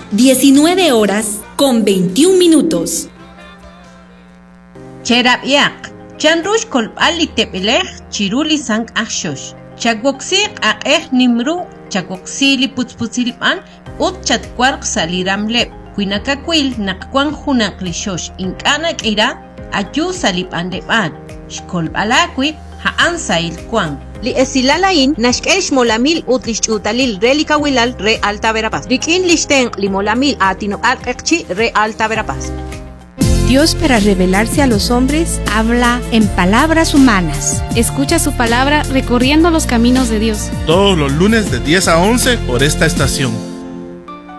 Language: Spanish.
19:21. Cherabyak, chanrush kolpali tepelej, chiruli sang akshosh. Chakwoksik nimru, chakwоksili putzputzilpan, ut chatkwarq saliramlep. Kuinakakwil nakwan hunak lishosh inkanak ira, ayu salipandepan. Shkolpalakwi haan sail kwan. Li esilalain nashkesh molamil utlish utalil relika wilal re Alta Verapaz. Rikin listen li molamil atino alqeqchi re Alta Verapaz. Dios, para revelarse a los hombres, habla en palabras humanas. Escucha su palabra recorriendo los caminos de Dios. Todos los lunes de 10 a 11 por esta estación.